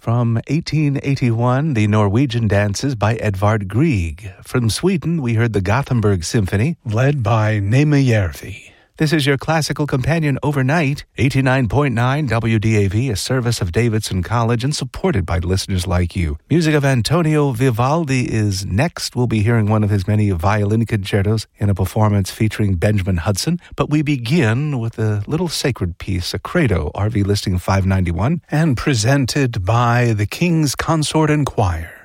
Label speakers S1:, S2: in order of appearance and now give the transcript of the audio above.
S1: From 1881, the Norwegian dances by Edvard Grieg. From Sweden, we heard the Gothenburg Symphony, led by Nejmejärvi. This is your classical companion overnight, 89.9 WDAV, a service of Davidson College and supported by listeners like you. Music of Antonio Vivaldi is next. We'll be hearing one of his many violin concertos in a performance featuring Benjamin Hudson. But we begin with a little sacred piece, a credo, RV listing 591, and presented by the King's Consort and Choir.